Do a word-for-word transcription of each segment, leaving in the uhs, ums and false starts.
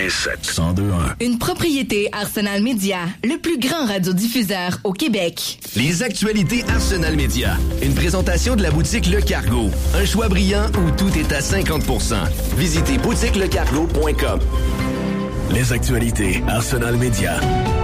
quatre-vingt-seize sept, cent deux un. Une propriété Arsenal Média, le plus grand radiodiffuseur au Québec. Les actualités Arsenal Média. Une présentation de la boutique Le Cargo. Un choix brillant où tout est à cinquante pour cent. Visitez boutique le cargo point com. Les actualités Arsenal Média.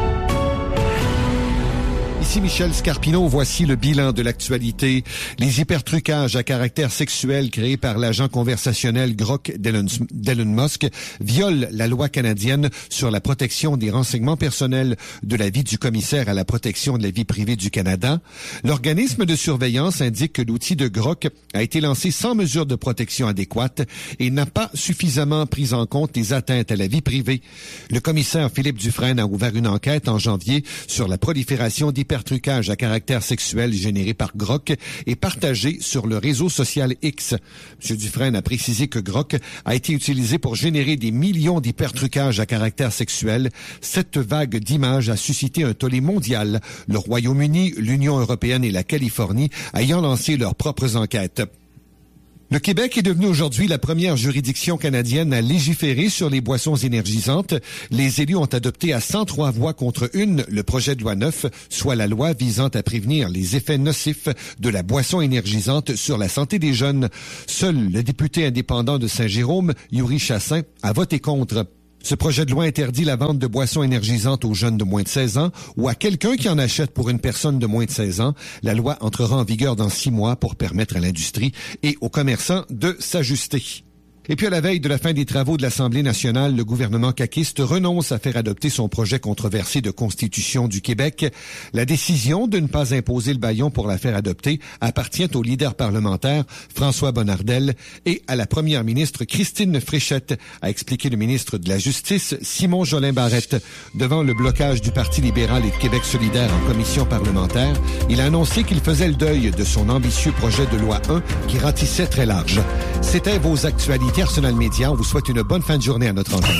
Ici Michel Scarpino, voici le bilan de l'actualité. Les hypertrucages à caractère sexuel créés par l'agent conversationnel Grok d'Elon, d'Elon Musk violent la loi canadienne sur la protection des renseignements personnels de l'avis du commissaire à la protection de la vie privée du Canada. L'organisme de surveillance indique que l'outil de Grok a été lancé sans mesure de protection adéquate et n'a pas suffisamment pris en compte les atteintes à la vie privée. Le commissaire Philippe Dufresne a ouvert une enquête en janvier sur la prolifération d'hypertrucages trucage à caractère sexuel généré par Grok et partagé sur le réseau social X. M. Dufresne a précisé que Grok a été utilisé pour générer des millions d'hypertrucages à caractère sexuel. Cette vague d'images a suscité un tollé mondial, le Royaume-Uni, l'Union européenne et la Californie ayant lancé leurs propres enquêtes. Le Québec est devenu aujourd'hui la première juridiction canadienne à légiférer sur les boissons énergisantes. Les élus ont adopté à cent trois voix contre une le projet de loi neuf, soit la loi visant à prévenir les effets nocifs de la boisson énergisante sur la santé des jeunes. Seul le député indépendant de Saint-Jérôme, Yuri Chassin, a voté contre. Ce projet de loi interdit la vente de boissons énergisantes aux jeunes de moins de seize ans ou à quelqu'un qui en achète pour une personne de moins de seize ans. La loi entrera en vigueur dans six mois pour permettre à l'industrie et aux commerçants de s'ajuster. Et puis à la veille de la fin des travaux de l'Assemblée nationale, le gouvernement caquiste renonce à faire adopter son projet controversé de constitution du Québec. La décision de ne pas imposer le bâillon pour la faire adopter appartient au leader parlementaire François Bonnardel et à la première ministre Christine Fréchette, a expliqué le ministre de la Justice Simon Jolin-Barrette. Devant le blocage du Parti libéral et de Québec solidaire en commission parlementaire, il a annoncé qu'il faisait le deuil de son ambitieux projet de loi un qui ratissait très large. C'était vos actualités Arsenal Média. On vous souhaite une bonne fin de journée à notre antenne.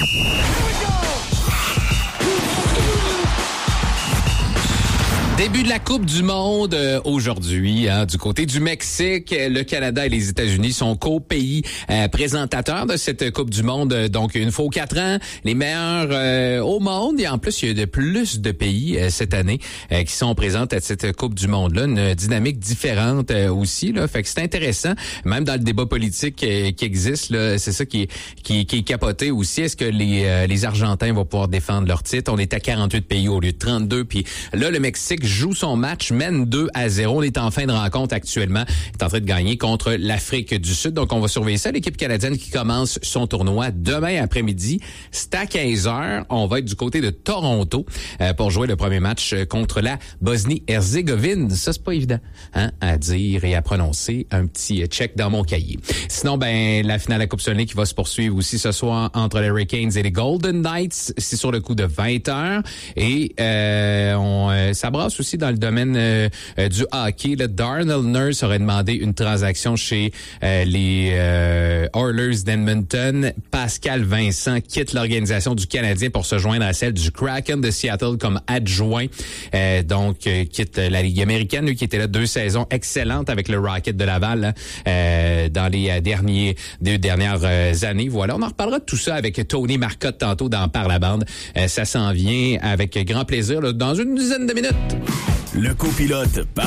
Début de la Coupe du Monde euh, aujourd'hui, hein, du côté du Mexique. Le Canada et les États-Unis sont co-pays euh, présentateurs de cette Coupe du Monde. Donc, une fois aux quatre ans, les meilleurs euh, au monde. Et en plus, il y a de plus de pays euh, cette année euh, qui sont présents à cette Coupe du Monde-là. Une dynamique différente euh, aussi. Là. Fait que c'est intéressant. Même dans le débat politique euh, qui existe, là, c'est ça qui est, qui, qui est capoté aussi. Est-ce que les, euh, les Argentins vont pouvoir défendre leur titre? On est à quarante-huit pays au lieu de trente-deux. Puis là, le Mexique joue son match, mène deux à zéro. On est en fin de rencontre actuellement. Il est en train de gagner contre l'Afrique du Sud. Donc, on va surveiller ça. L'équipe canadienne qui commence son tournoi demain après-midi. C'est à quinze heures. On va être du côté de Toronto euh, pour jouer le premier match contre la Bosnie-Herzégovine. Ça, c'est pas évident hein, à dire et à prononcer. Un petit check dans mon cahier. Sinon, ben la finale de la Coupe Stanley qui va se poursuivre aussi ce soir entre les Hurricanes et les Golden Knights. C'est sur le coup de vingt heures. Et euh, on, euh, ça brasse aussi dans le domaine euh, euh, du hockey. Le Darnell Nurse aurait demandé une transaction chez euh, les euh, Oilers d'Edmonton. Pascal Vincent quitte l'organisation du Canadien pour se joindre à celle du Kraken de Seattle comme adjoint. Euh, donc, euh, quitte la Ligue américaine, lui qui était là deux saisons excellentes avec le Rocket de Laval hein, euh, dans les euh, derniers deux dernières euh, années. Voilà, on en reparlera de tout ça avec Tony Marcotte tantôt dans Par la bande. Euh, ça s'en vient avec grand plaisir là, dans une dizaine de minutes. Le copilote